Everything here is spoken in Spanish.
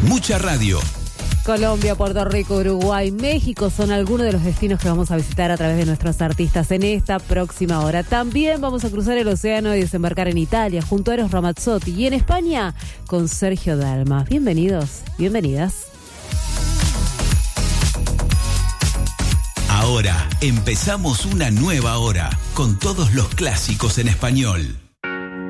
Mucha radio. Colombia, Puerto Rico, Uruguay, México son algunos de los destinos que vamos a visitar a través de nuestros artistas en esta próxima hora. También vamos a cruzar el océano y desembarcar en Italia junto a Eros Ramazzotti y en España con Sergio Dalma. Bienvenidos, bienvenidas. Ahora empezamos una nueva hora con todos los clásicos en español.